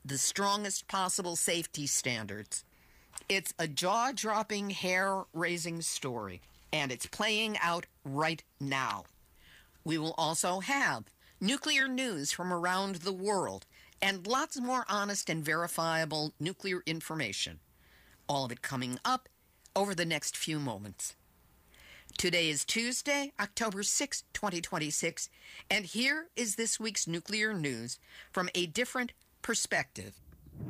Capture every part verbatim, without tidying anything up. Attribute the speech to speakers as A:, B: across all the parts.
A: the strongest possible safety standards. It's a jaw-dropping, hair-raising story, and it's playing out right now. We will also have nuclear news from around the world and lots more honest and verifiable nuclear information. All of it coming up over the next few moments. Today is Tuesday, October sixth, twenty twenty-six, and here is this week's nuclear news from a different perspective.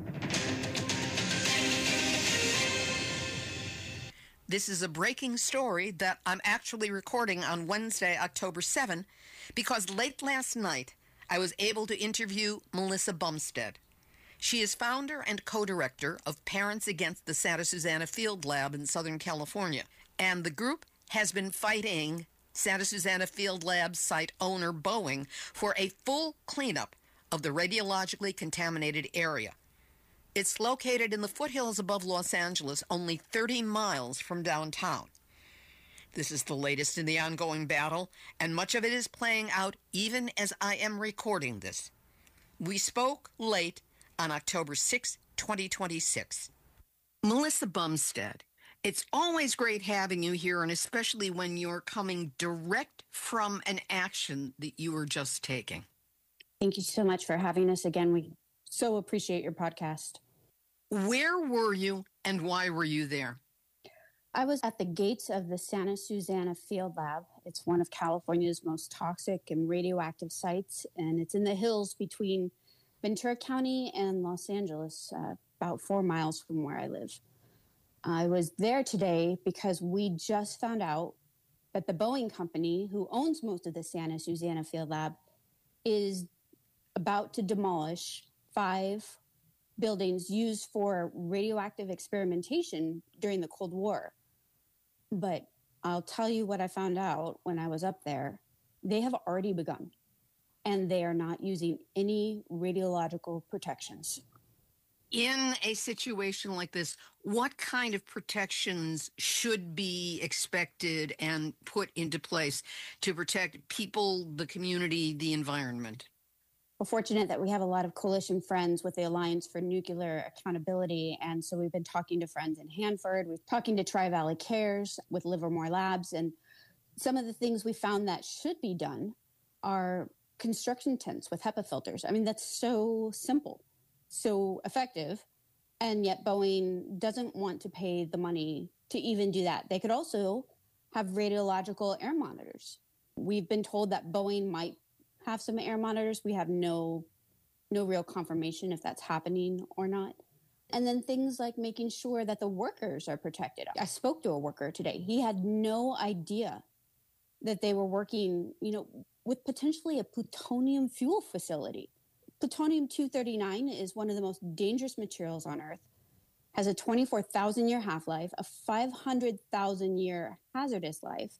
A: This is a breaking story that I'm actually recording on Wednesday, October seventh, because late last night I was able to interview Melissa Bumstead. She is founder and co-director of Parents Against the Santa Susana Field Lab in Southern California, and the group has been fighting Santa Susana Field Lab site owner Boeing for a full cleanup of the radiologically contaminated area. It's located in the foothills above Los Angeles, only thirty miles from downtown. This is the latest in the ongoing battle, and much of it is playing out even as I am recording this. We spoke late on October sixth, twenty twenty-six. Melissa Bumstead, it's always great having you here, and especially when you're coming direct from an action that you were just taking.
B: Thank you so much for having us again. We so appreciate your podcast.
A: Where were you and why were you there?
B: I was at the gates of the Santa Susana Field Lab. It's one of California's most toxic and radioactive sites, and it's in the hills between Ventura County and Los Angeles, uh, about four miles from where I live. I was there today because we just found out that the Boeing company, who owns most of the Santa Susana Field Lab, is about to demolish five buildings used for radioactive experimentation during the Cold War. But I'll tell you what I found out when I was up there. They have already begun, and they are not using any radiological protections.
A: In a situation like this, what kind of protections should be expected and put into place to protect people, the community, the environment?
B: We're fortunate that we have a lot of coalition friends with the Alliance for Nuclear Accountability. And so we've been talking to friends in Hanford. We're talking to Tri-Valley Cares with Livermore Labs. And some of the things we found that should be done are construction tents with HEPA filters. I mean, that's so simple, so effective. And yet Boeing doesn't want to pay the money to even do that. They could also have radiological air monitors. We've been told that Boeing might have some air monitors. We have no no real confirmation if that's happening or not. And then things like making sure that the workers are protected. I spoke to a worker today. He had no idea that they were working, you know, with potentially a plutonium fuel facility. Plutonium two thirty-nine is one of the most dangerous materials on Earth, has a twenty-four thousand year half-life, a five hundred thousand year hazardous life,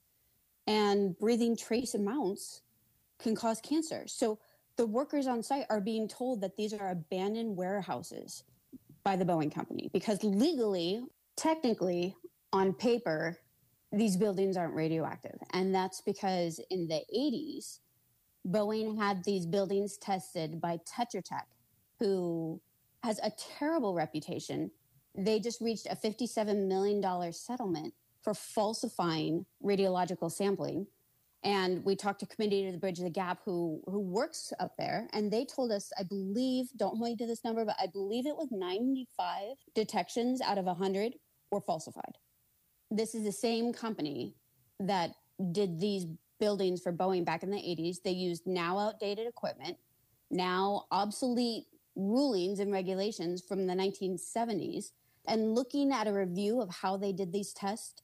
B: and breathing trace amounts can cause cancer. So the workers on site are being told that these are abandoned warehouses by the Boeing company because legally, technically, on paper, these buildings aren't radioactive. And that's because in the eighties, Boeing had these buildings tested by Tetra Tech, who has a terrible reputation. They just reached a fifty-seven million dollars settlement for falsifying radiological sampling. And we talked to Committee to the Bridge the Gap, who who works up there, and they told us, I believe, don't hold me to this number, but I believe it was ninety-five detections out of one hundred were falsified. This is the same company that did these buildings for Boeing back in the eighties. They used now outdated equipment, now obsolete rulings and regulations from the nineteen seventies. And looking at a review of how they did these tests,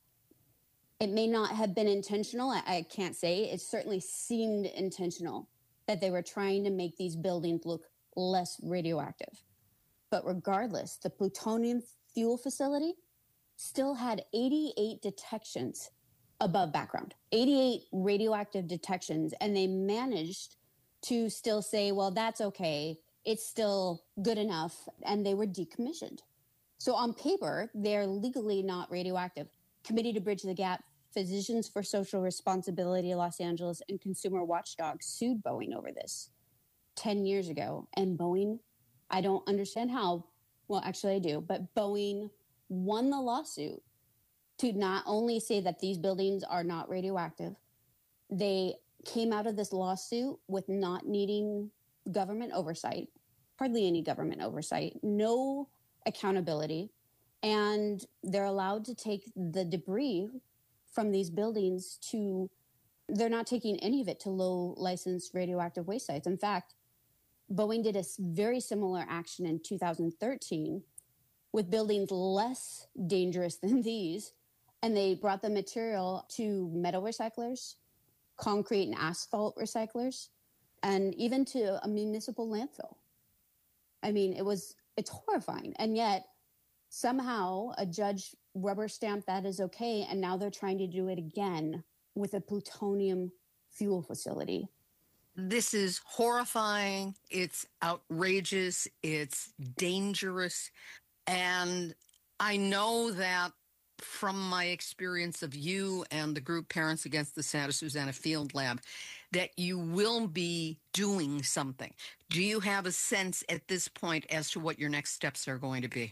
B: it may not have been intentional. I, I can't say. It certainly seemed intentional that they were trying to make these buildings look less radioactive. But regardless, the plutonium fuel facility still had eighty-eight detections above background, eighty-eight radioactive detections, and they managed to still say, well, that's okay. It's still good enough, and they were decommissioned. So on paper, they're legally not radioactive. Committee to Bridge the Gap, Physicians for Social Responsibility Los Angeles, and Consumer Watchdog sued Boeing over this ten years ago, and Boeing I don't understand how. Well, actually, I do. But Boeing won the lawsuit to not only say that these buildings are not radioactive, they came out of this lawsuit with not needing government oversight, hardly any government oversight, no accountability, and they're allowed to take the debris from these buildings to, they're not taking any of it to low licensed radioactive waste sites. In fact, Boeing did a very similar action in two thousand thirteen with buildings less dangerous than these, and they brought the material to metal recyclers, concrete and asphalt recyclers, and even to a municipal landfill. I mean, it was, it's horrifying. And yet somehow a judge rubber stamped that as okay. And now they're trying to do it again with a plutonium fuel facility.
A: This is horrifying. It's outrageous. It's dangerous. And I know that from my experience of you and the group Parents Against the Santa Susana Field Lab, that you will be doing something. Do you have a sense at this point as to what your next steps are going to be?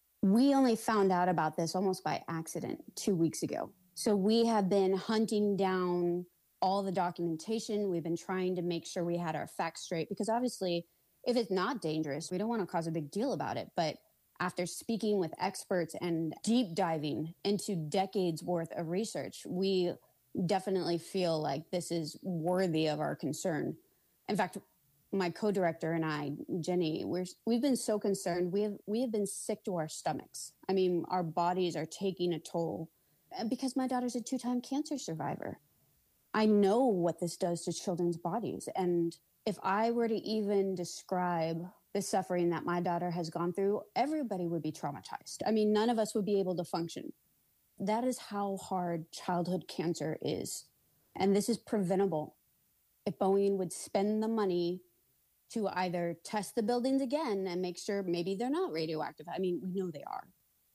B: We only found out about this almost by accident two weeks ago. So we have been hunting down all the documentation. We've been trying to make sure we had our facts straight, because obviously if it's not dangerous, we don't want to cause a big deal about it. But after speaking with experts and deep diving into decades worth of research, we definitely feel like this is worthy of our concern. In fact, my co-director and I, Jenny, we're, we've been so concerned. We have, we have been sick to our stomachs. I mean, our bodies are taking a toll because my daughter's a two-time cancer survivor. I know what this does to children's bodies. And if I were to even describe the suffering that my daughter has gone through, everybody would be traumatized. I mean, none of us would be able to function. That is how hard childhood cancer is. And this is preventable. If Boeing would spend the money to either test the buildings again and make sure maybe they're not radioactive. I mean, we know they are.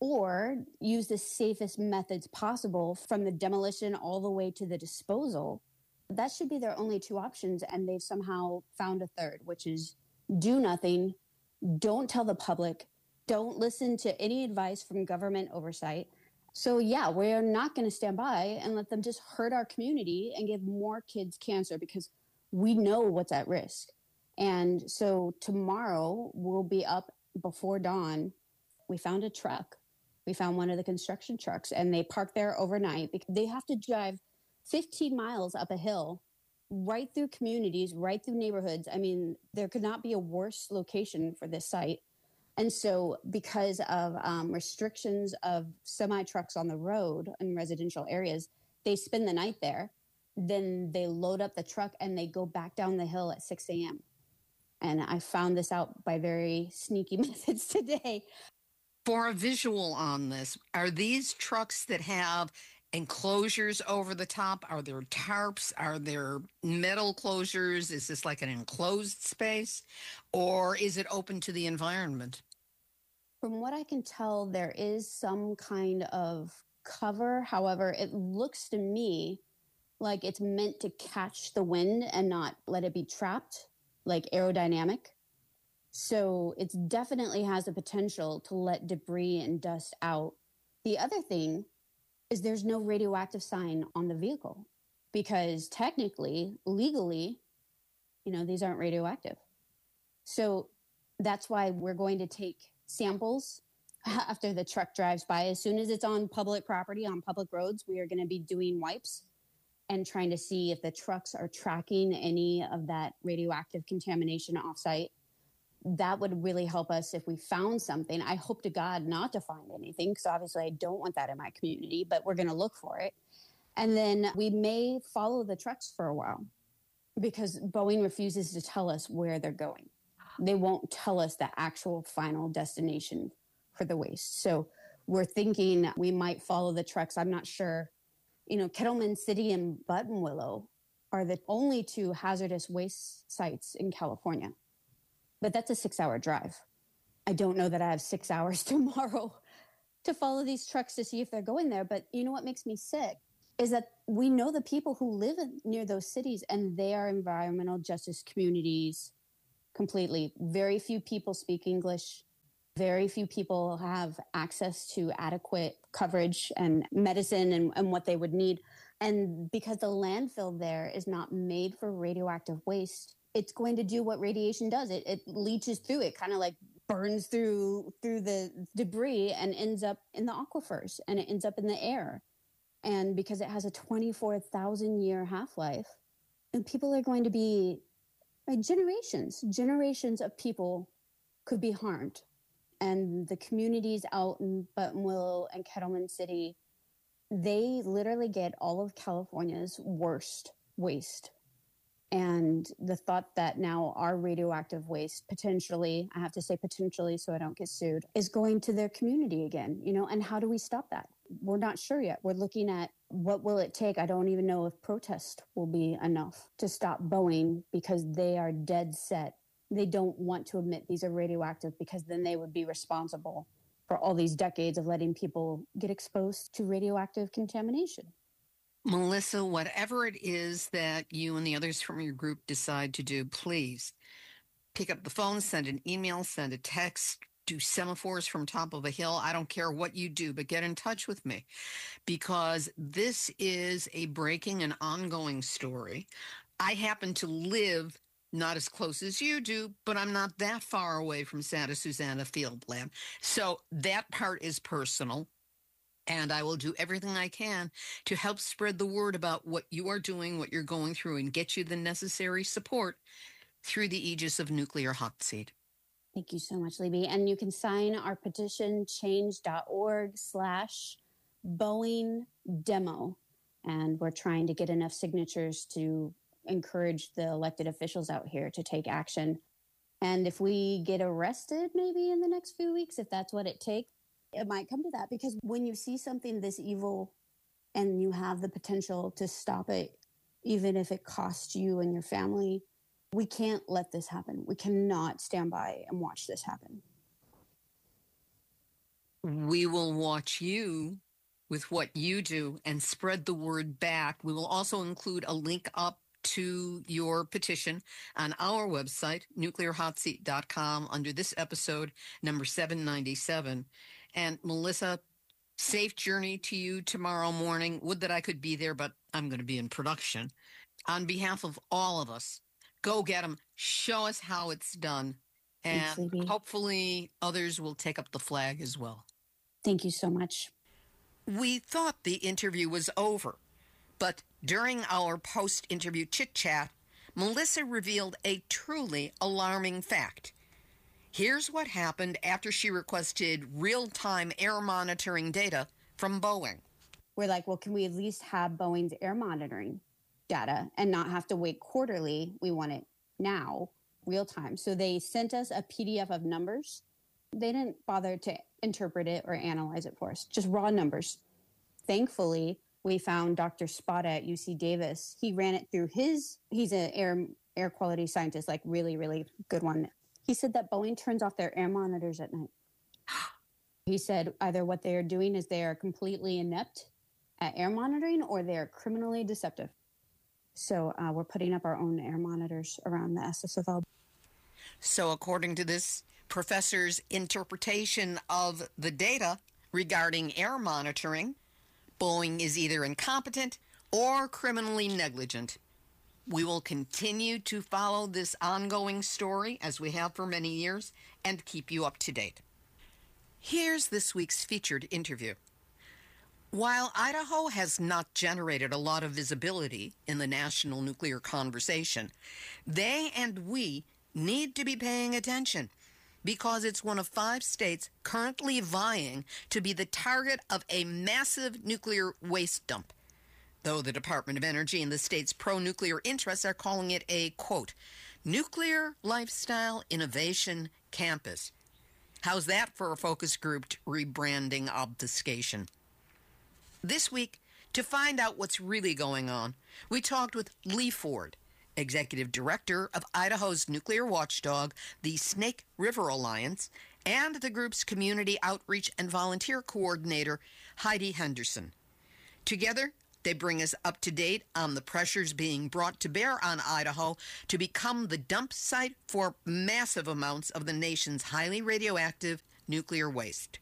B: Or use the safest methods possible from the demolition all the way to the disposal. That should be their only two options. And they've somehow found a third, which is do nothing, don't tell the public, don't listen to any advice from government oversight. So yeah, we're not going to stand by and let them just hurt our community and give more kids cancer, because we know what's at risk. And so tomorrow we'll be up before dawn. We found a truck. We found one of the construction trucks, and they parked there overnight because they have to drive fifteen miles up a hill, right through communities, right through neighborhoods. I mean, there could not be a worse location for this site. And so because of um, restrictions of semi-trucks on the road in residential areas, they spend the night there. Then they load up the truck and they go back down the hill at six a.m. And I found this out by very sneaky methods today.
A: For a visual on this, are these trucks that have enclosures over the top? Are there tarps? Are there metal closures? Is this like an enclosed space? Or is it open to the environment?
B: From what I can tell, there is some kind of cover. However, it looks to me like it's meant to catch the wind and not let it be trapped, like aerodynamic. So it definitely has the potential to let debris and dust out. The other thing is there's no radioactive sign on the vehicle, because technically, legally, you know, these aren't radioactive. So that's why we're going to take samples after the truck drives by. As soon as it's on public property, on public roads, we are going to be doing wipes and trying to see if the trucks are tracking any of that radioactive contamination offsite. That would really help us if we found something. I hope to God not to find anything, because obviously I don't want that in my community, but we're going to look for it. And then we may follow the trucks for a while, because Boeing refuses to tell us where they're going. They won't tell us the actual final destination for the waste. So we're thinking we might follow the trucks. I'm not sure. You know, Kettleman City and Buttonwillow are the only two hazardous waste sites in California. But that's a six-hour drive. I don't know that I have six hours tomorrow to follow these trucks to see if they're going there. But you know what makes me sick is that we know the people who live in, near those cities, and they are environmental justice communities. completely. Very few people speak English. Very few people have access to adequate coverage and medicine and, and what they would need. And because the landfill there is not made for radioactive waste, it's going to do what radiation does. It, it leaches through it, kind of like burns through through the debris and ends up in the aquifers, and it ends up in the air. And because it has a twenty-four thousand year half-life, and people are going to be, like, generations, generations of people could be harmed. And the communities out in Buttonwillow and Kettleman City, they literally get all of California's worst waste. And the thought that now our radioactive waste potentially, I have to say potentially so I don't get sued, is going to their community again, you know, and how do we stop that? We're not sure yet. We're looking at what will it take. I don't even know if protest will be enough to stop Boeing, because they are dead set. They don't want to admit these are radioactive, because then they would be responsible for all these decades of letting people get exposed to radioactive contamination.
A: Melissa, whatever it is that you and the others from your group decide to do, please pick up the phone, send an email, send a text, do semaphores from top of a hill. I don't care what you do, but get in touch with me, because this is a breaking and ongoing story. I happen to live not as close as you do, but I'm not that far away from Santa Susana Field Lab. So that part is personal. And I will do everything I can to help spread the word about what you are doing, what you're going through, and get you the necessary support through the aegis of Nuclear Hot Seat.
B: Thank you so much, Libby. And you can sign our petition, change.org slash Boeing demo. And we're trying to get enough signatures to encourage the elected officials out here to take action. And if we get arrested maybe in the next few weeks, if that's what it takes, it might come to that. Because when you see something this evil and you have the potential to stop it, even if it costs you and your family, we can't let this happen. We cannot stand by and watch this happen.
A: We will watch you with what you do and spread the word back. We will also include a link up to your petition on our website, nuclear hot seat dot com, under this episode, number seven ninety-seven. And Melissa, safe journey to you tomorrow morning. Would that I could be there, but I'm going to be in production. On behalf of all of us, go get them. Show us how it's done. And
B: Thanks,
A: hopefully others will take up the flag as well.
B: Thank you so much.
A: We thought the interview was over, but during our post-interview chit-chat, Melissa revealed a truly alarming fact. Here's what happened after she requested real-time air monitoring data from Boeing.
B: We're like, well, can we at least have Boeing's air monitoring data and not have to wait quarterly? We want it now, real time. So they sent us a P D F of numbers. They didn't bother to interpret it or analyze it for us, just raw numbers. Thankfully, we found Doctor Spada at U C Davis. He ran it through his, he's an air, air quality scientist, like really, really good one. He said that Boeing turns off their air monitors at night. He said either what they are doing is they are completely inept at air monitoring or they are criminally deceptive. So uh, we're putting up our own air monitors around the S S F L.
A: So according to this professor's interpretation of the data regarding air monitoring, Boeing is either incompetent or criminally negligent. We will continue to follow this ongoing story, as we have for many years, and keep you up to date. Here's this week's featured interview. While Idaho has not generated a lot of visibility in the national nuclear conversation, they and we need to be paying attention, because it's one of five states currently vying to be the target of a massive nuclear waste dump, though the Department of Energy and the state's pro-nuclear interests are calling it a, quote, nuclear lifestyle innovation campus. How's that for a focus grouped rebranding obfuscation? This week, to find out what's really going on, we talked with Lee Ford, Executive Director of Idaho's nuclear watchdog, the Snake River Alliance, and the group's Community Outreach and Volunteer Coordinator, Heidi Henderson. Together, They bring us up to date on the pressures being brought to bear on Idaho to become the dump site for massive amounts of the nation's highly radioactive nuclear waste.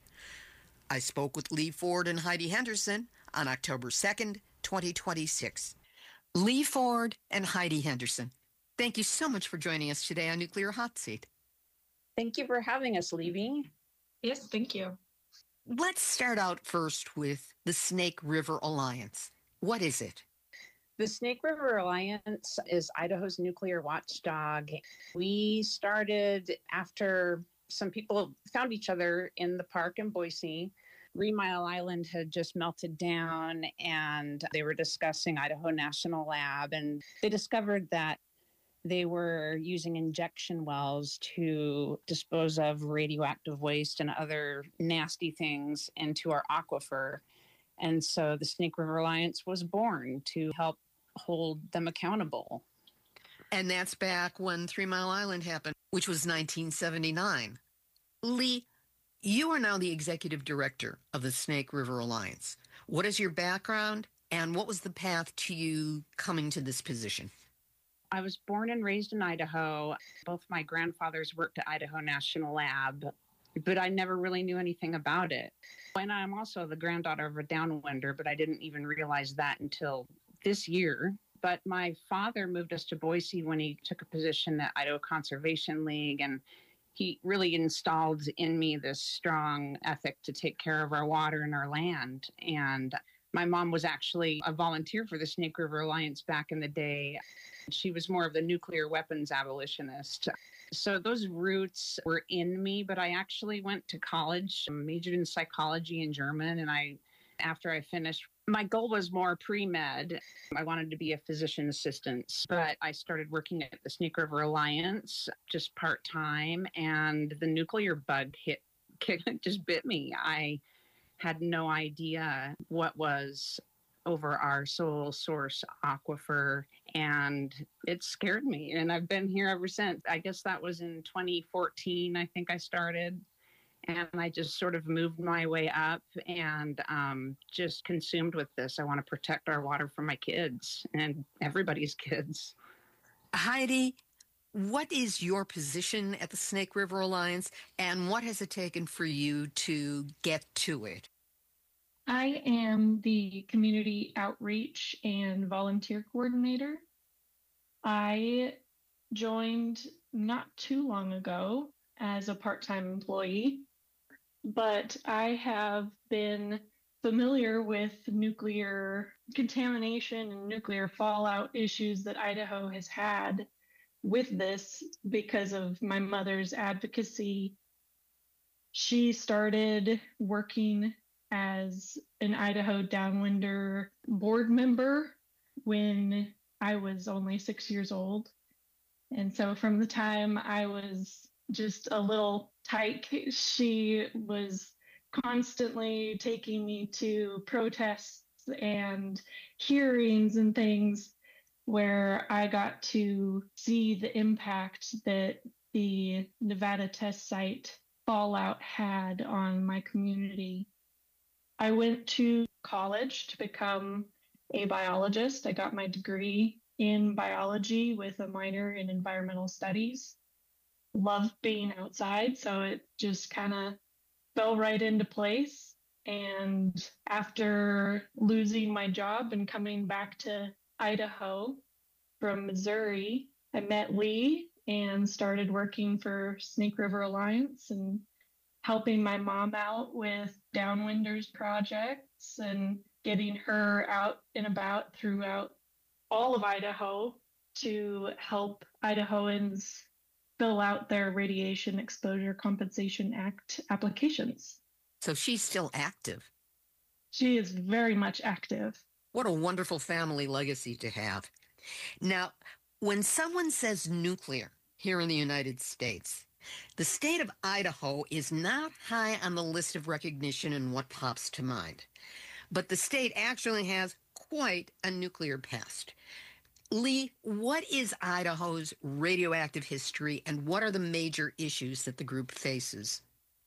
A: I spoke with Lee Ford and Heidi Henderson on October second, twenty twenty-six. Lee Ford and Heidi Henderson, thank you so much for joining us today on Nuclear Hot Seat.
C: Thank you for having us, Levy.
D: Yes, thank you.
A: Let's start out first with the Snake River Alliance. What is it?
C: The Snake River Alliance is Idaho's nuclear watchdog. We started after some people found each other in the park in Boise. Three Mile Island had just melted down, and they were discussing Idaho National Lab, and they discovered that they were using injection wells to dispose of radioactive waste and other nasty things into our aquifer. And so the Snake River Alliance was born to help hold them accountable.
A: And that's back when Three Mile Island happened, which was nineteen seventy-nine. Lee, you are now the executive director of the Snake River Alliance. What is your background, and what was the path to you coming to this position?
C: I was born and raised in Idaho. Both my grandfathers worked at Idaho National Lab, but I never really knew anything about it. And I'm also the granddaughter of a downwinder, but I didn't even realize that until this year. But my father moved us to Boise when he took a position at Idaho Conservation League, and he really installed in me this strong ethic to take care of our water and our land. And my mom was actually a volunteer for the Snake River Alliance back in the day. She was more of the nuclear weapons abolitionist. So those roots were in me, but I actually went to college, majored in psychology and German. And I, after I finished, my goal was more pre-med. I wanted to be a physician assistant, but I started working at the Snake River Alliance just part-time, and the nuclear bug hit, just bit me. I had no idea what was over our sole source aquifer, and it scared me. And I've been here ever since. I guess that was in twenty fourteen, I think I started. And I just sort of moved my way up and um, just consumed with this. I want to protect our water for my kids and everybody's kids.
A: Heidi, what is your position at the Snake River Alliance, and what has it taken for you to get to it?
D: I am the community outreach and volunteer coordinator. I joined not too long ago as a part-time employee, but I have been familiar with nuclear contamination and nuclear fallout issues that Idaho has had with this because of my mother's advocacy. She started working as an Idaho Downwinder board member when I was only six years old. And so from the time I was just a little tyke, she was constantly taking me to protests and hearings and things where I got to see the impact that the Nevada test site fallout had on my community. I went to college to become a biologist. I got my degree in biology with a minor in environmental studies. Loved being outside, so it just kind of fell right into place. And after losing my job and coming back to Idaho from Missouri, I met Lee and started working for Snake River Alliance and helping my mom out with Downwinders projects and getting her out and about throughout all of Idaho to help Idahoans fill out their Radiation Exposure Compensation Act applications.
A: So she's still active.
D: She is very much active.
A: What a wonderful family legacy to have. Now, when someone says nuclear here in the United States, the state of Idaho is not high on the list of recognition and what pops to mind. But the state actually has quite a nuclear past. Lee, what is Idaho's radioactive history, and what are the major issues that the group faces?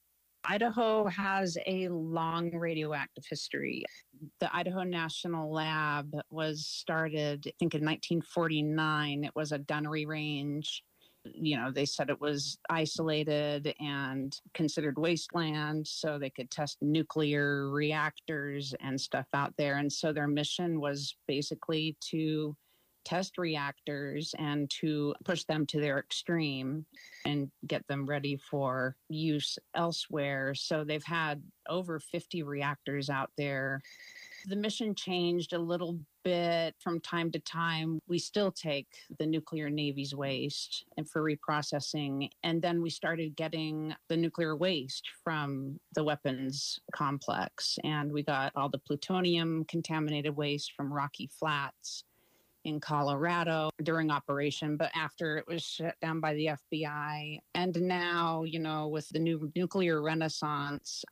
C: Idaho has a long radioactive history. The Idaho National Lab was started, I think, in nineteen forty-nine. It was a gunnery range. You know, they said it was isolated and considered wasteland, so they could test nuclear reactors and stuff out there. And so their mission was basically to test reactors and to push them to their extreme and get them ready for use elsewhere. So they've had over fifty reactors out there. The mission changed a little bit from time to time. We still take the nuclear Navy's waste and for reprocessing. And then we started getting the nuclear waste from the weapons complex. And we got all the plutonium contaminated waste from Rocky Flats in Colorado during operation, but after it was shut down by the F B I. And now, you know, with the new nuclear renaissance,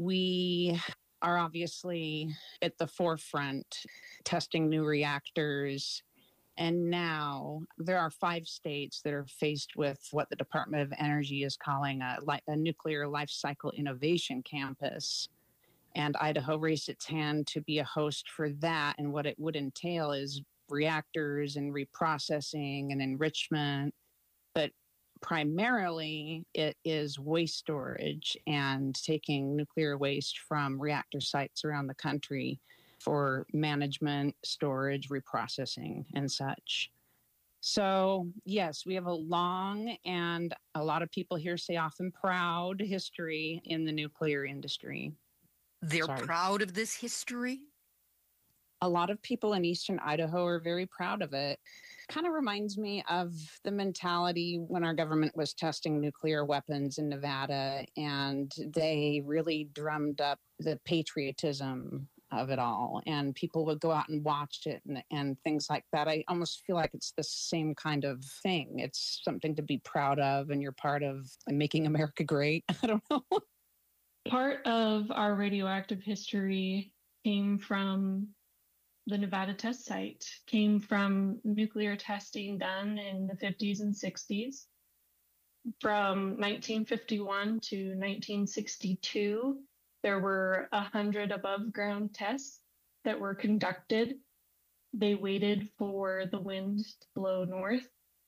C: we are obviously at the forefront testing new reactors. And now there are five states that are faced with what the Department of Energy is calling a, a nuclear life cycle innovation campus. And Idaho raised its hand to be a host for that. And what it would entail is reactors and reprocessing and enrichment. But primarily, it is waste storage and taking nuclear waste from reactor sites around the country for management, storage, reprocessing, and such. So, yes, we have a long and a lot of people here say often proud history in the nuclear industry.
A: They're
C: Sorry.
A: proud of this history?
C: A lot of people in Eastern Idaho are very proud of it. Kind of reminds me of the mentality when our government was testing nuclear weapons in Nevada, and they really drummed up the patriotism of it all, and people would go out and watch it and, and things like that. I almost feel like it's the same kind of thing. It's something to be proud of, and you're part of making America great. I don't know.
D: Part of our radioactive history came from the Nevada test site, came from nuclear testing done in the fifties and sixties. From nineteen fifty-one to nineteen sixty-two, there were one hundred above ground tests that were conducted. They waited for the wind to blow north.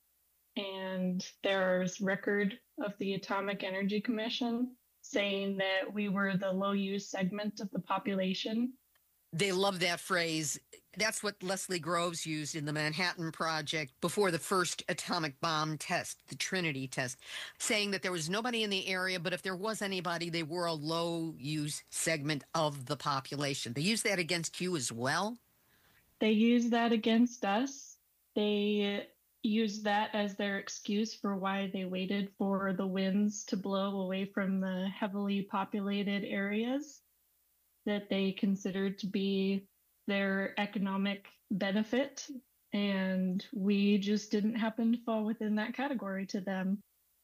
D: And there's record of the Atomic Energy Commission saying that we were the low use segment of the population.
A: They love that phrase. That's what Leslie Groves used in the Manhattan Project before the first atomic bomb test, the Trinity test, saying that there was nobody in the area, but if there was anybody, they were a low-use segment of the population. They use that against you as well?
D: They use that against us. They use that as their excuse for why they waited for the winds to blow away from the heavily populated areas that they considered to be their economic benefit. And we just didn't happen to fall within that category to them.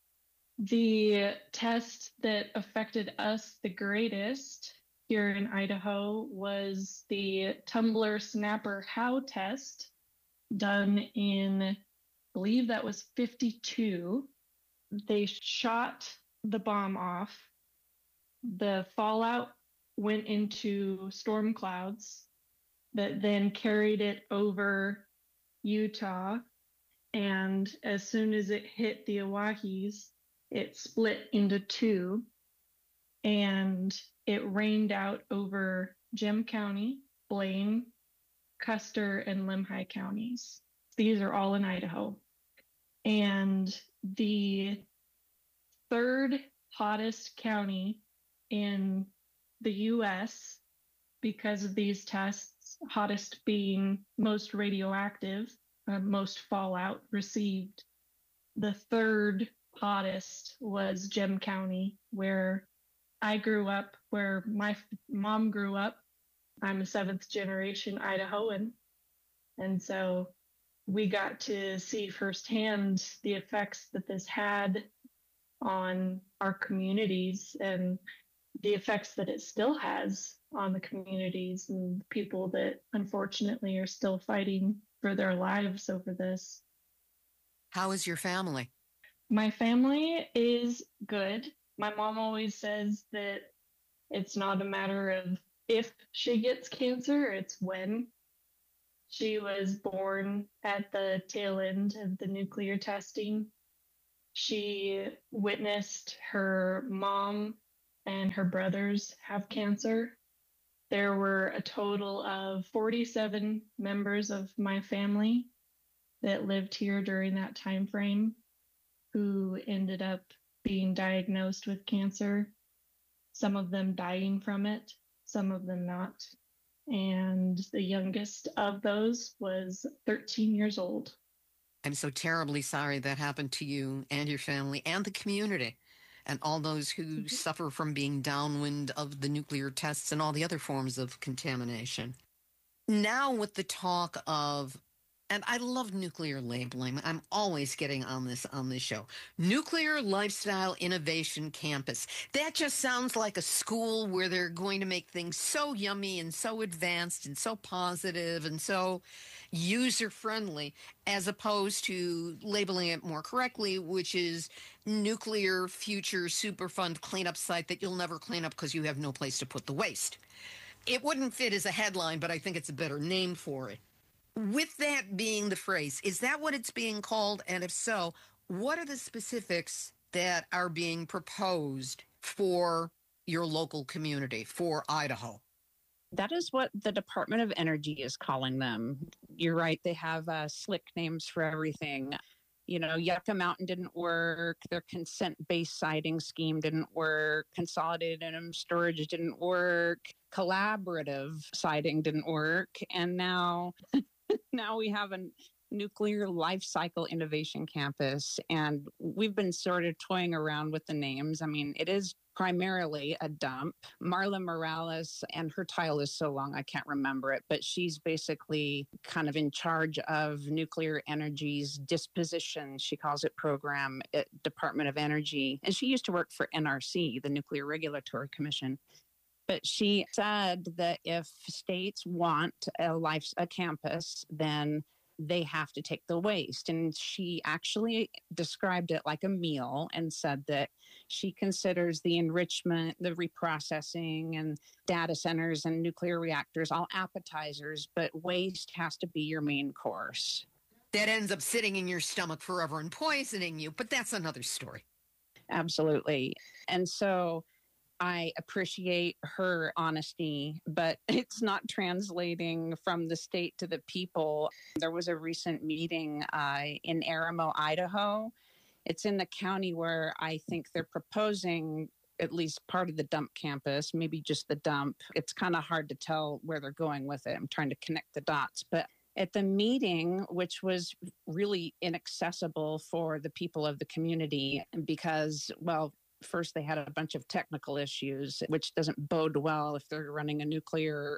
D: The test that affected us the greatest here in Idaho was the Tumbler Snapper How test done in, I believe that was fifty-two. They shot the bomb off. The fallout went into storm clouds that then carried it over Utah. And as soon as it hit the Oahes, it split into two and it rained out over Gem County, Blaine, Custer, and Lemhi counties. These are all in Idaho. And the third hottest county in the U S because of these tests, hottest being most radioactive, uh, most fallout received. The third hottest was Gem County, where I grew up, where my f- mom grew up. I'm a seventh generation Idahoan. And so we got to see firsthand the effects that this had on our communities and the effects that it still has on the communities and people that unfortunately are still fighting for their lives over this.
A: How is your family?
D: My family is good. My mom always says that it's not a matter of if she gets cancer, it's when. She was born at the tail end of the nuclear testing. She witnessed her mom and her brothers have cancer. There were a total of forty-seven members of my family that lived here during that time frame who ended up being diagnosed with cancer, some of them dying from it, some of them not. And the youngest of those was thirteen years old.
A: I'm so terribly sorry that happened to you and your family and the community and all those who mm-hmm. suffer from being downwind of the nuclear tests and all the other forms of contamination. Now with the talk of, and I love nuclear labeling. I'm always getting on this on this show. Nuclear Lifestyle Innovation Campus. That just sounds like a school where they're going to make things so yummy and so advanced and so positive and so user-friendly, as opposed to labeling it more correctly, which is Nuclear Future Superfund Cleanup Site that you'll never clean up because you have no place to put the waste. It wouldn't fit as a headline, but I think it's a better name for it. With that being the phrase, is that what it's being called? And if so, what are the specifics that are being proposed for your local community, for Idaho?
C: That is what the Department of Energy is calling them. You're right. They have uh, slick names for everything. You know, Yucca Mountain didn't work. Their consent-based siting scheme didn't work. Consolidated minimum storage didn't work. Collaborative siting didn't work. And now... Now we have a nuclear life cycle innovation campus, and we've been sort of toying around with the names. I mean, it is primarily a dump. Marla Morales, and her title is so long, I can't remember it, but she's basically kind of in charge of nuclear energy's disposition, she calls it, program at Department of Energy. And she used to work for N R C, the Nuclear Regulatory Commission. But she said that if states want a life, a campus, then they have to take the waste. And she actually described it like a meal and said that she considers the enrichment, the reprocessing, and data centers and nuclear reactors all appetizers, but waste has to be your main course.
A: That ends up sitting in your stomach forever and poisoning you, but that's another story.
C: Absolutely. And so I appreciate her honesty, but it's not translating from the state to the people. There was a recent meeting uh, in Aramo, Idaho. It's in the county where I think they're proposing at least part of the dump campus, maybe just the dump. It's kind of hard to tell where they're going with it. I'm trying to connect the dots. But at the meeting, which was really inaccessible for the people of the community because, well, first, they had a bunch of technical issues, which doesn't bode well if they're running a nuclear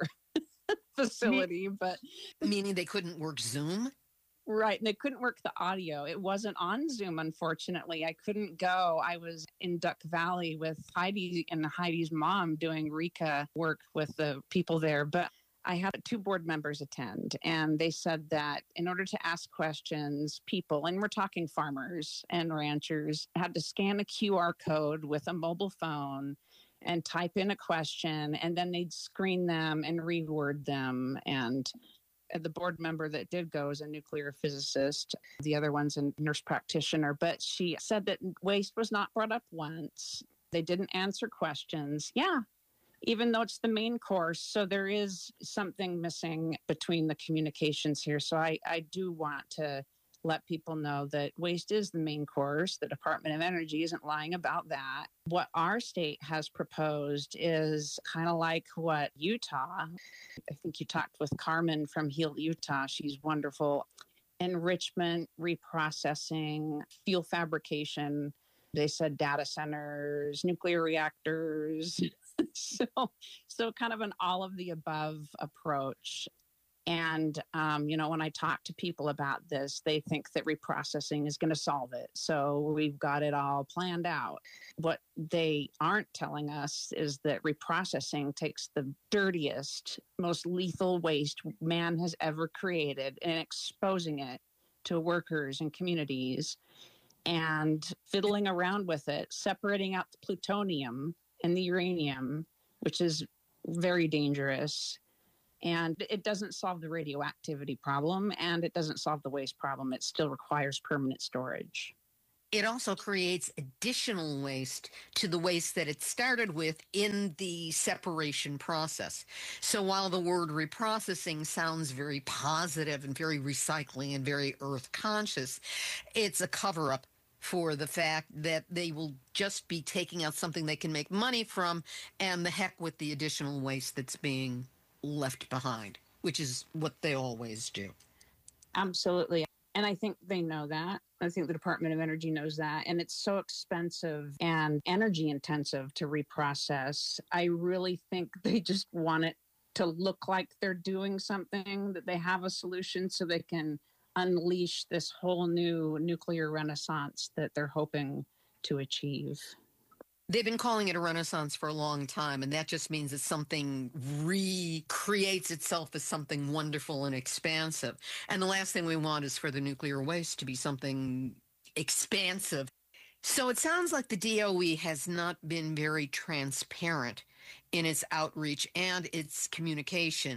C: facility. But
A: meaning they couldn't work Zoom?
C: Right. And they couldn't work the audio. It wasn't on Zoom, unfortunately. I couldn't go. I was in Duck Valley with Heidi and Heidi's mom doing RECA work with the people there. But I had two board members attend, and they said that in order to ask questions, people, and we're talking farmers and ranchers, had to scan a Q R code with a mobile phone and type in a question, and then they'd screen them and reword them. And the board member that did go is a nuclear physicist. The other one's a nurse practitioner, but she said that waste was not brought up once. They didn't answer questions. Yeah. Even though it's the main course. So there is something missing between the communications here. So I, I do want to let people know that waste is the main course. The Department of Energy isn't lying about that. What our state has proposed is kind of like what Utah, I think you talked with Carmen from Heal Utah. She's wonderful. Enrichment, reprocessing, fuel fabrication. They said data centers, nuclear reactors. so, so kind of an all of the above approach. And, um, you know, when I talk to people about this, they think that reprocessing is going to solve it. So we've got it all planned out. What they aren't telling us is that reprocessing takes the dirtiest, most lethal waste man has ever created and exposing it to workers and communities. and fiddling around with it, separating out the plutonium and the uranium, which is very dangerous. And it doesn't solve the radioactivity problem, and it doesn't solve the waste problem. It still requires permanent storage.
A: It also creates additional waste to the waste that it started with in the separation process. So while the word reprocessing sounds very positive and very recycling and very earth conscious, it's a cover-up for the fact that they will just be taking out something they can make money from, and the heck with the additional waste that's being left behind, which is what they always do.
C: Absolutely. And I think they know that. I think the Department of Energy knows that. And it's so expensive and energy intensive to reprocess. I really think they just want it to look like they're doing something, that they have a solution so they can unleash this whole new nuclear renaissance that they're hoping to achieve.
A: They've been calling it a renaissance for a long time, and that just means that something recreates itself as something wonderful and expansive. And the last thing we want is for the nuclear waste to be something expansive. So it sounds like the D O E has not been very transparent in its outreach and its communication.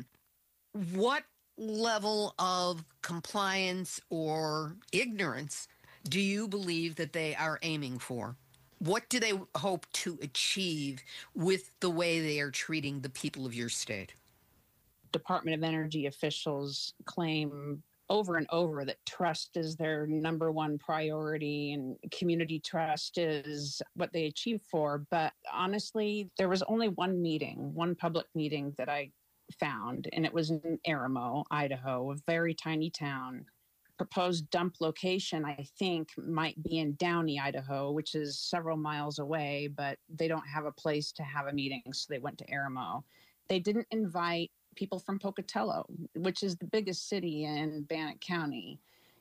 A: What level of compliance or ignorance do you believe that they are aiming for? What do they hope to achieve with the way they are treating the people of your state?
C: Department of Energy officials claim over and over that trust is their number one priority and community trust is what they achieve for. But honestly, there was only one meeting, one public meeting that I found, and it was in Aramo, Idaho, a very tiny town. Proposed dump location, I think, might be in Downey, Idaho, which is several miles away, but they don't have a place to have a meeting, so they went to Aramo. They didn't invite people from Pocatello, which is the biggest city in Bannock County,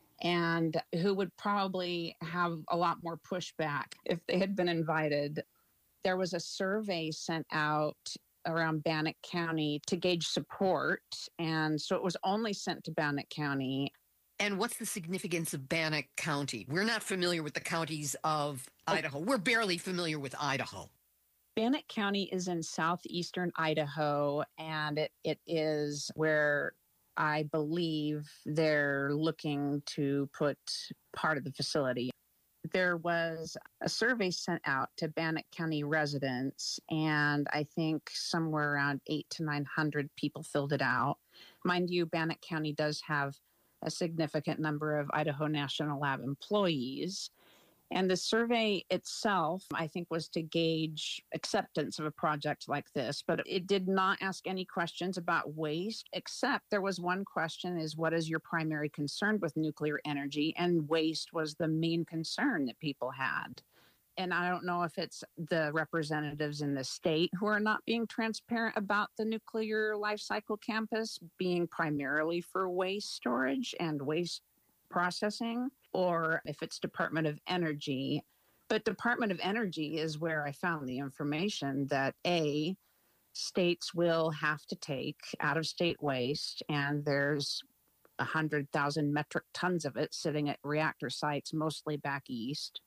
C: and who would probably have a lot more pushback if they had been invited. There was a survey sent out around Bannock County to gauge support, and so it was only sent to Bannock County.
A: And what's the significance of Bannock County? We're not familiar with the counties of Idaho. We're barely familiar with Idaho.
C: Bannock County is in southeastern Idaho, and it, it is where I believe they're looking to put part of the facility. There was a survey sent out to Bannock County residents, and I think somewhere around eight to nine hundred people filled it out. Mind you, Bannock County does have a significant number of Idaho National Lab employees. And the survey itself, I think, was to gauge acceptance of a project like this, but it did not ask any questions about waste, except there was one question is, what is your primary concern with nuclear energy? And waste was the main concern that people had. And I don't know if it's the representatives in the state who are not being transparent about the nuclear life cycle campus being primarily for waste storage and waste processing, or if it's Department of Energy. But Department of Energy is where I found the information that A, states will have to take out-of-state waste, and there's one hundred thousand metric tons of it sitting at reactor sites, mostly back east.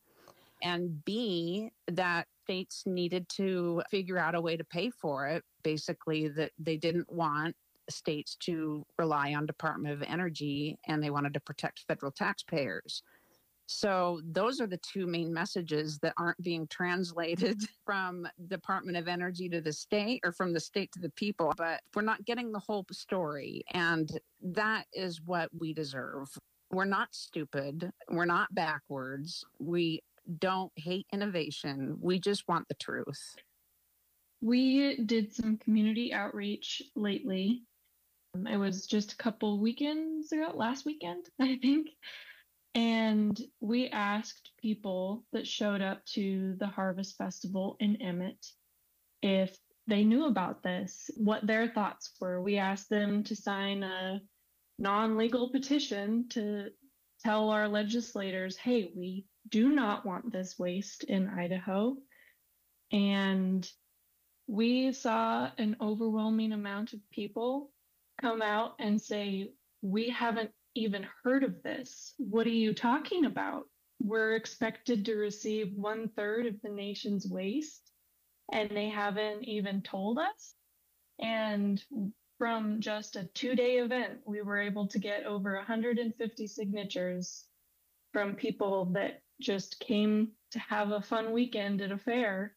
C: And B, that states needed to figure out a way to pay for it. Basically, that they didn't want states to rely on Department of Energy, and they wanted to protect federal taxpayers. So those are the two main messages that aren't being translated from Department of Energy to the state or from the state to the people. But we're not getting the whole story, and that is what we deserve. We're not stupid. We're not backwards. We don't hate innovation. We just want the truth.
D: We did some community outreach lately. It was just a couple weekends ago, last weekend, I think. And we asked people that showed up to the Harvest Festival in Emmett if they knew about this, what their thoughts were. We asked them to sign a non-legal petition to tell our legislators, hey, we do not want this waste in Idaho. And we saw an overwhelming amount of people come out and say, we haven't even heard of this. What are you talking about? we're expected to receive one third of the nation's waste, and they haven't even told us. And from just a two-day event, we were able to get over one hundred fifty signatures from people that just came to have a fun weekend at a fair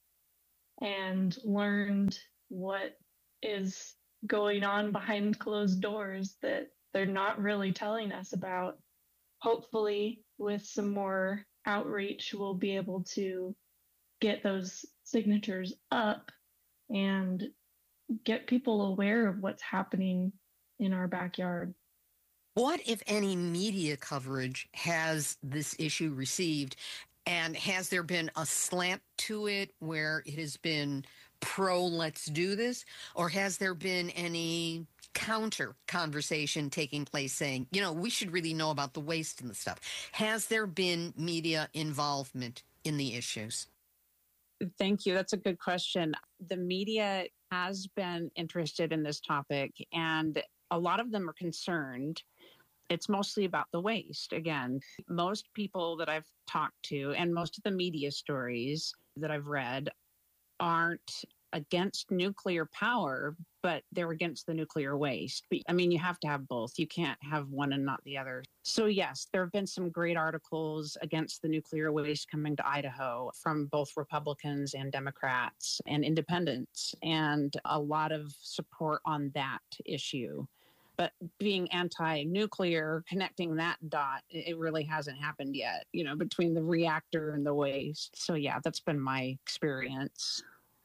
D: and learned what is going on behind closed doors that they're not really telling us about. Hopefully, with some more outreach, we'll be able to get those signatures up and get people aware of what's happening in our backyard.
A: What, if any, media coverage has this issue received? And has there been a slant to it where it has been pro let's do this? Or has there been any counter conversation taking place saying, you know, we should really know about the waste and the stuff? Has there been media involvement in the issues?
C: Thank you. That's a good question. The media has been interested in this topic, and a lot of them are concerned. It's mostly about the waste. Again, most people that I've talked to and most of the media stories that I've read aren't against nuclear power, but they're against the nuclear waste. I mean, you have to have both. You can't have one and not the other. So yes, there have been some great articles against the nuclear waste coming to Idaho from both Republicans and Democrats and independents, and a lot of support on that issue. But being anti-nuclear, connecting that dot, it really hasn't happened yet, you know, between the reactor and the waste. So yeah, that's been my experience.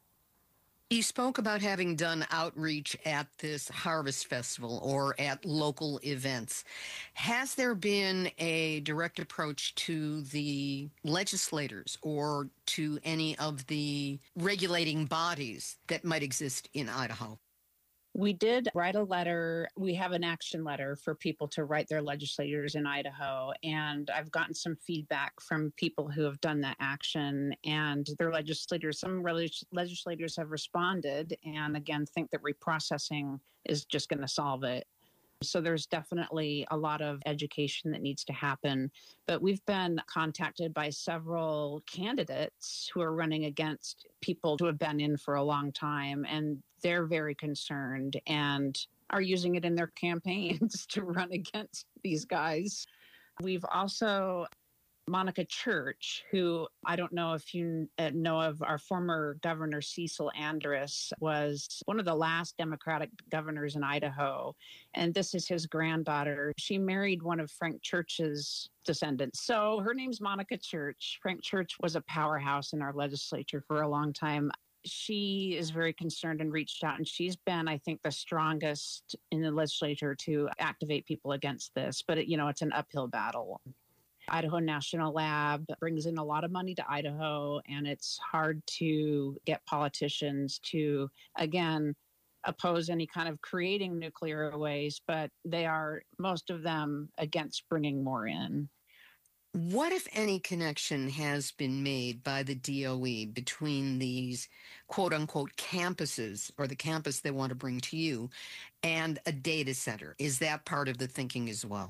A: You spoke about having done outreach at this harvest festival or at local events. Has there been a direct approach to the legislators or to any of the regulating bodies that might exist in Idaho?
C: We did write a letter. We have an action letter for people to write their legislators in Idaho. And I've gotten some feedback from people who have done that action and their legislators. Some legislators have responded and again think that reprocessing is just going to solve it. So there's definitely a lot of education that needs to happen. But we've been contacted by several candidates who are running against people who have been in for a long time, and they're very concerned and are using it in their campaigns to run against these guys. We've also Monica Church, who I don't know if you know of, our former governor Cecil Andrus was one of the last Democratic governors in Idaho. And this is his granddaughter. She married one of Frank Church's descendants. So her name's Monica Church. Frank Church was a powerhouse in our legislature for a long time. She is very concerned and reached out, and she's been, I think, the strongest in the legislature to activate people against this. But, it, you know, it's an uphill battle. Idaho National Lab brings in a lot of money to Idaho, and it's hard to get politicians to, again, oppose any kind of creating nuclear waste, but they are, most of them, against bringing more in.
A: What, if any, connection has been made by the D O E between these quote-unquote campuses, or the campus they want to bring to you, and a data center? Is that part of the thinking as well?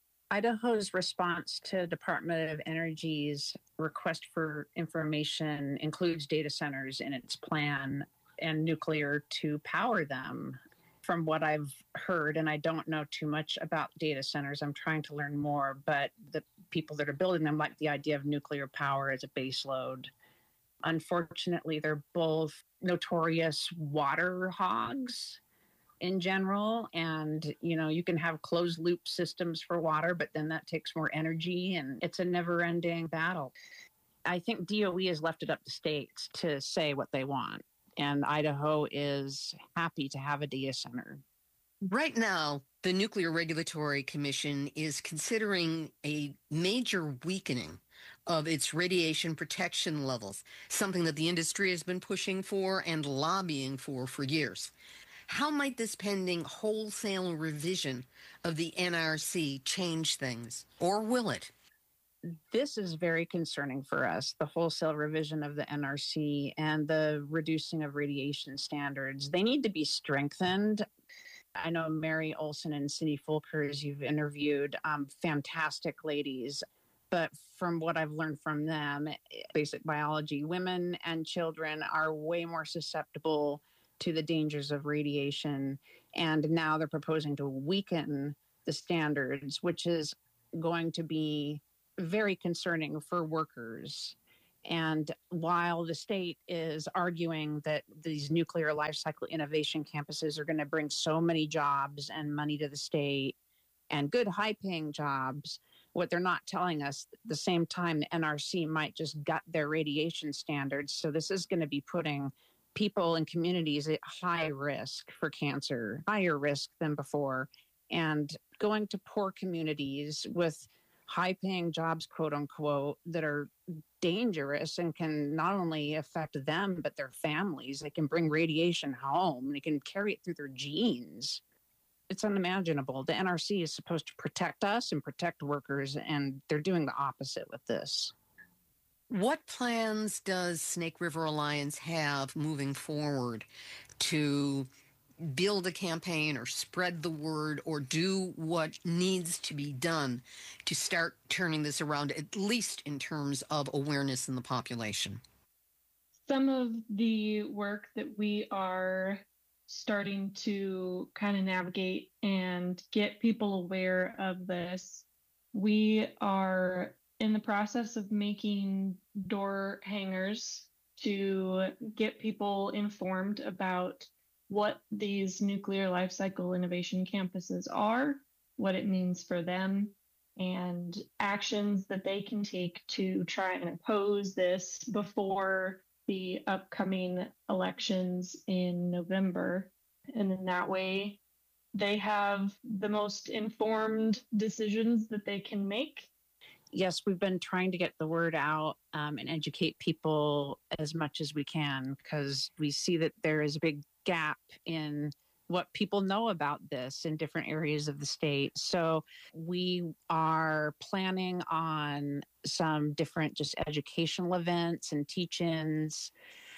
C: Idaho's response to Department of Energy's request for information includes data centers in its plan and nuclear to power them. From what I've heard, and I don't know too much about data centers, I'm trying to learn more, but the people that are building them like the idea of nuclear power as a base load. Unfortunately, they're both notorious water hogs in general. And, you know, you can have closed loop systems for water, but then that takes more energy and it's a never ending battle. I think D O E has left it up to states to say what they want. And Idaho is happy to have a data center.
A: Right now, the Nuclear Regulatory Commission is considering a major weakening of its radiation protection levels, something that the industry has been pushing for and lobbying for for years. How might this pending wholesale revision of the N R C change things, or will it?
C: This is very concerning for us, the wholesale revision of the N R C and the reducing of radiation standards. They need to be strengthened. I know Mary Olson and Cindy Fulkers you've interviewed, um, fantastic ladies. But from what I've learned from them, basic biology, women and children are way more susceptible to the dangers of radiation. And now they're proposing to weaken the standards, which is going to be very concerning for workers. And while the state is arguing that these nuclear life cycle innovation campuses are going to bring so many jobs and money to the state and good high paying jobs, what they're not telling us at the same time, the N R C might just gut their radiation standards. So this is going to be putting people in communities at high risk for cancer, higher risk than before, and going to poor communities with high paying jobs, quote unquote, that are dangerous and can not only affect them, but their families. They can bring radiation home. They can carry it through their genes. It's unimaginable. The N R C is supposed to protect us and protect workers, and they're doing the opposite with this.
A: What plans does Snake River Alliance have moving forward to build a campaign or spread the word or do what needs to be done to start turning this around, at least in terms of awareness in the population?
D: Some of the work that we are starting to kind of navigate and get people aware of this, we are in the process of making door hangers to get people informed about what these nuclear life cycle innovation campuses are, what it means for them, and actions that they can take to try and oppose this before the upcoming elections in November. And in that way, they have the most informed decisions that they can make.
C: Yes, we've been trying to get the word out um, and educate people as much as we can, because we see that there is a big gap in what people know about this in different areas of the state. So we are planning on some different just educational events and teach-ins.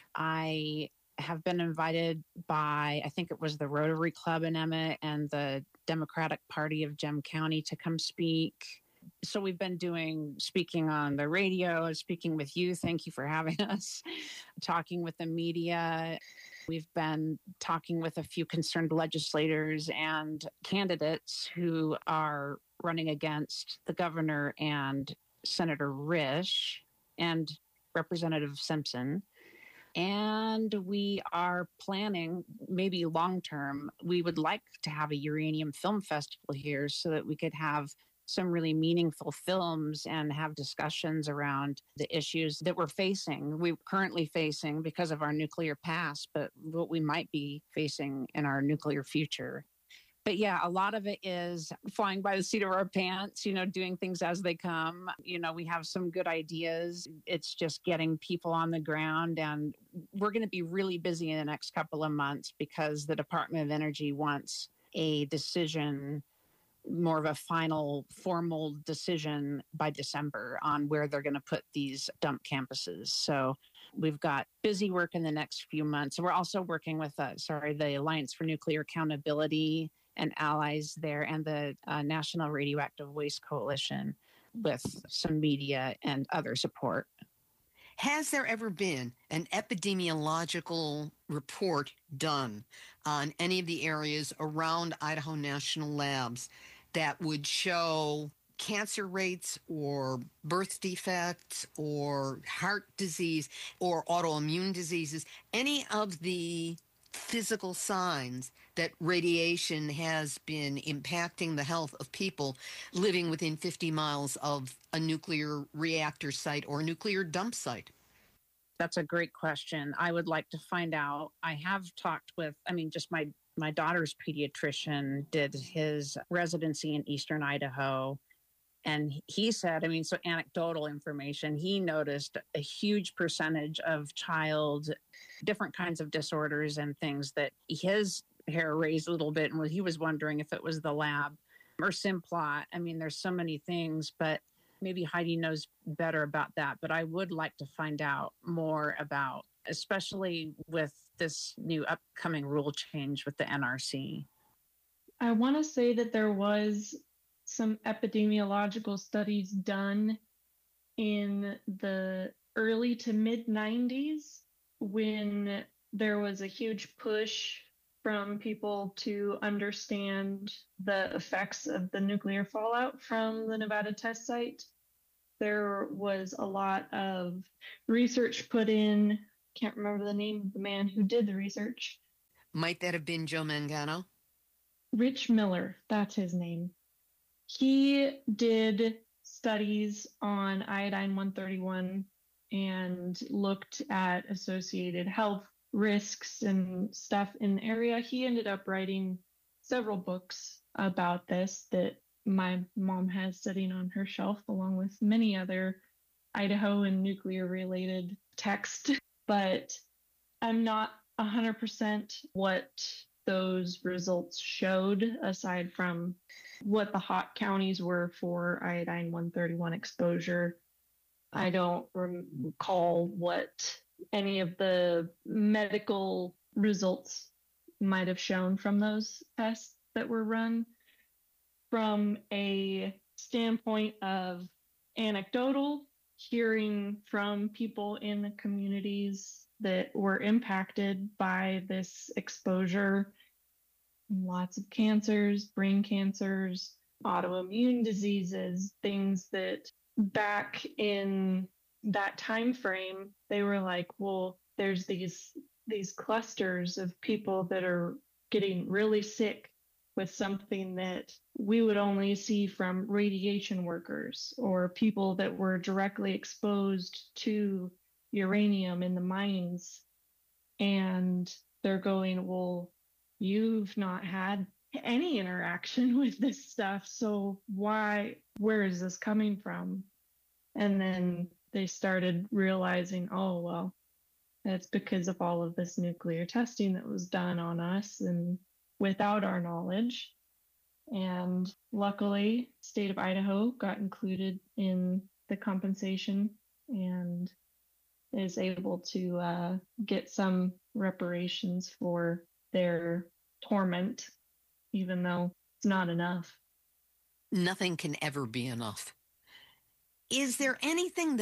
C: I have been invited by, I think it was the Rotary Club in Emmett and the Democratic Party of Gem County to come speak. So we've been doing speaking on the radio, speaking with you. Thank you for having us. Talking with the media. We've been talking with a few concerned legislators and candidates who are running against the governor and Senator Risch and Representative Simpson. And we are planning, maybe long term, we would like to have a uranium film festival here so that we could have some really meaningful films and have discussions around the issues that we're facing, we're currently facing because of our nuclear past, but what we might be facing in our nuclear future. But yeah, a lot of it is flying by the seat of our pants, you know, doing things as they come. You know, we have some good ideas. It's just getting people on the ground. And we're going to be really busy in the next couple of months because the Department of Energy wants a decision, more of a final formal decision by December on where they're going to put these dump campuses. So we've got busy work in the next few months. We're also working with, uh, sorry, the Alliance for Nuclear Accountability and allies there and the uh, National Radioactive Waste Coalition with some media and other support.
A: Has there ever been an epidemiological report done on any of the areas around Idaho National Labs that would show cancer rates or birth defects or heart disease or autoimmune diseases, any of the physical signs that radiation has been impacting the health of people living within fifty miles of a nuclear reactor site or a nuclear dump site?
C: That's a great question. I would like to find out. I have talked with, I mean, just my, my daughter's pediatrician did his residency in Eastern Idaho. And he said, I mean, so anecdotal information, he noticed a huge percentage of child, different kinds of disorders and things that his hair raised a little bit. And he was wondering if it was the lab or Simplot. I mean, there's so many things, but maybe Heidi knows better about that. But I would like to find out more about, especially with this new upcoming rule change with the N R C.
D: I want to say that there was some epidemiological studies done in the early to mid nineties when there was a huge push from people to understand the effects of the nuclear fallout from the Nevada test site. There was a lot of research put in. Can't remember the name of the man who did the research.
A: Might that have been Joe Mangano?
D: Rich Miller, that's his name. He did studies on iodine one thirty-one and looked at associated health risks and stuff in the area. He ended up writing several books about this that my mom has sitting on her shelf, along with many other Idaho and nuclear related texts. But I'm not one hundred percent what those results showed, aside from what the hot counties were for iodine one thirty-one exposure. I don't recall what any of the medical results might have shown from those tests that were run. From a standpoint of anecdotal, hearing from people in the communities that were impacted by this exposure, lots of cancers, brain cancers, autoimmune diseases, things that back in that time frame, they were like, well, there's these these clusters of people that are getting really sick with something that we would only see from radiation workers or people that were directly exposed to uranium in the mines. And they're going, well, you've not had any interaction with this stuff, so why, where is this coming from? And then they started realizing, oh, well, that's because of all of this nuclear testing that was done on us and without our knowledge. And luckily, state of Idaho got included in the compensation and is able to uh, get some reparations for their torment, even though it's not enough.
A: Nothing can ever be enough. Is there anything that